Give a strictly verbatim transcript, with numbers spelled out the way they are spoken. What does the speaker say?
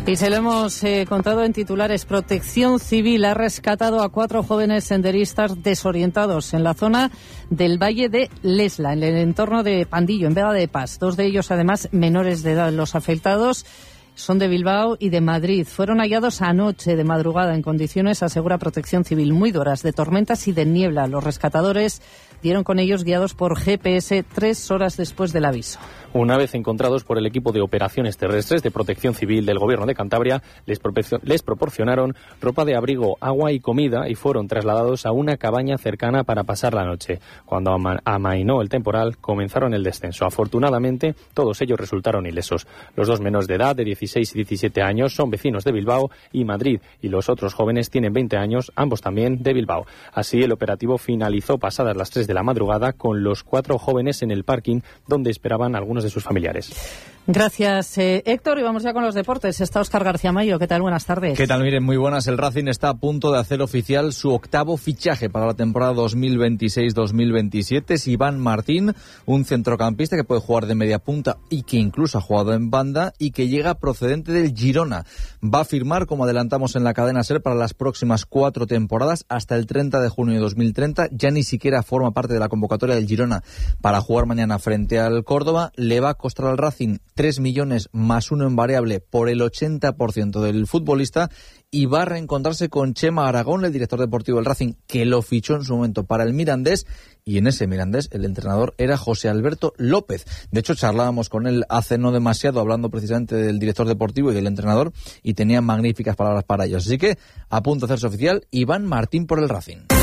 Y se lo hemos eh, contado en titulares. Protección Civil ha rescatado a cuatro jóvenes senderistas desorientados en la zona del Valle de Lesla, en el entorno de Pandillo, en Vega de Pas. Dos de ellos, además, menores de edad. Los afectados son de Bilbao y de Madrid. Fueron hallados anoche de madrugada en condiciones, asegura Protección Civil, muy duras, de tormentas y de niebla. Los rescatadores dieron con ellos guiados por G P S tres horas después del aviso. Una vez encontrados por el equipo de operaciones terrestres de Protección Civil del Gobierno de Cantabria, les, les proporcionaron ropa de abrigo, agua y comida y fueron trasladados a una cabaña cercana para pasar la noche. Cuando ama amainó el temporal, comenzaron el descenso. Afortunadamente, todos ellos resultaron ilesos. Los dos menores de edad, de dieciséis y diecisiete años, son vecinos de Bilbao y Madrid, y los otros jóvenes tienen veinte años, ambos también de Bilbao. Así, el operativo finalizó pasadas las tres de la madrugada con los cuatro jóvenes en el parking donde esperaban algunos de sus familiares. Gracias, eh, Héctor. Y vamos ya con los deportes. Está Óscar García Mayo. ¿Qué tal? Buenas tardes. ¿Qué tal? Miren, muy buenas. El Racing está a punto de hacer oficial su octavo fichaje para la temporada dos mil veintiséis dos mil veintisiete. Es Iván Martín, un centrocampista que puede jugar de media punta y que incluso ha jugado en banda y que llega procedente del Girona. Va a firmar, como adelantamos en la cadena SER, para las próximas cuatro temporadas hasta el treinta de junio de dos mil treinta. Ya ni siquiera forma parte de la convocatoria del Girona para jugar mañana frente al Córdoba. Le va a costar al Racing tres millones más uno en variable por el ochenta por ciento del futbolista y va a reencontrarse con Chema Aragón, el director deportivo del Racing, que lo fichó en su momento para el Mirandés, y en ese Mirandés el entrenador era José Alberto López. De hecho, charlábamos con él hace no demasiado, hablando precisamente del director deportivo y del entrenador, y tenía magníficas palabras para ellos. Así que, a punto de hacerse oficial, Iván Martín por el Racing.